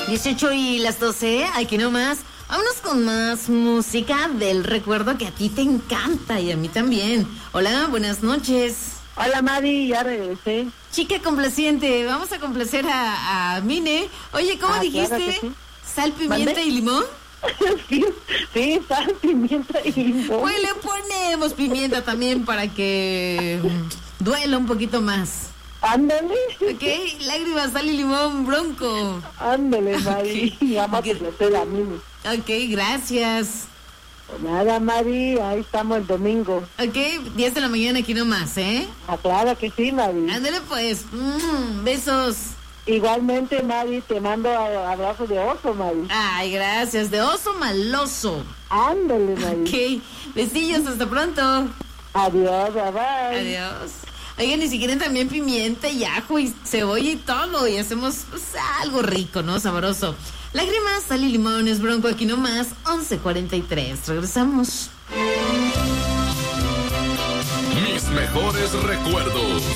18 y las 12, aquí nomás. Vámonos con más música del recuerdo que a ti te encanta y a mí también. Hola, buenas noches. Hola, Mari, ya regresé. Chica complaciente, vamos a complacer a Mine. Oye, ¿cómo dijiste? Claro que sí. ¿Sal, pimienta ¿Mande? y limón? sí, sal, pimienta y limón. Pues le ponemos pimienta también para que duela un poquito más. Ándale. Ok, lágrimas, sal y limón, Bronco. Ándale, Mari. Ok. Vamos a complacer a mí. Ok, gracias. Nada, Mari, ahí estamos el domingo. Ok, 10 de la mañana aquí nomás, ¿eh? Claro que sí, Mari. Ándale pues, besos. Igualmente, Mari, te mando abrazos de oso, Mari. Ay, gracias, de oso maloso. Ándale, Mari. Ok, besillos, hasta pronto. Adiós, bye bye. Adiós. Oigan, y si quieren también pimienta y ajo y cebolla y todo, y hacemos pues, algo rico, ¿no? Sabroso. Lágrimas, sal y limones, Bronco, aquí nomás, 11:43. Regresamos. Mis mejores recuerdos,